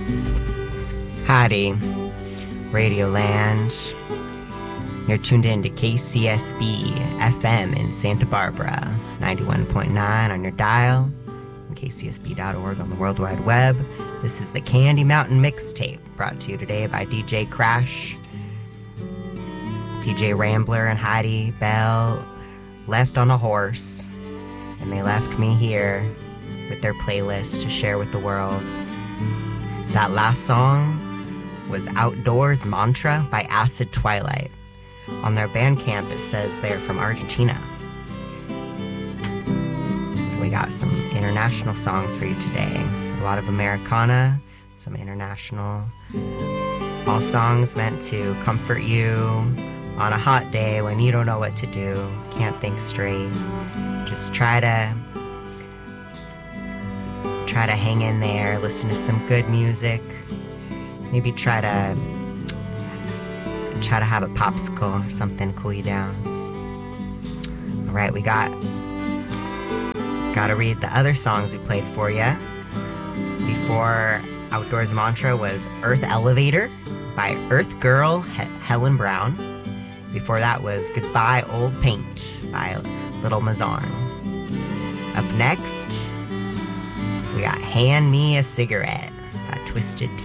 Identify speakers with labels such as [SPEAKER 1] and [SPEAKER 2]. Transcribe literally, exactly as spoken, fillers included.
[SPEAKER 1] Howdy, Radioland. You're tuned in to K C S B F M in Santa Barbara, ninety-one point nine on your dial, and K C S B dot org on the World Wide Web. This is the Candy Mountain Mixtape, brought to you today by D J Crash. D J Rambler and Heidi Bell left on a horse, and they left me here with their playlist to share with the world. That last song was Outdoors Mantra by Acid Twilight. On their Bandcamp, it says they're from Argentina. So we got some international songs for you today. A lot of Americana, some international. All songs meant to comfort you on a hot day when you don't know what to do, can't think straight. Just try to try to hang in there, listen to some good music. Maybe try to try to have a popsicle or something cool you down. All right, we got got to read the other songs we played for you. Before Outdoors Mantra was Earth Elevator by Earth Girl He- Helen Brown. Before that was Goodbye Old Paint by Little Mazarn. Up next, we got Hand Me a Cigarette by Twisted Tea.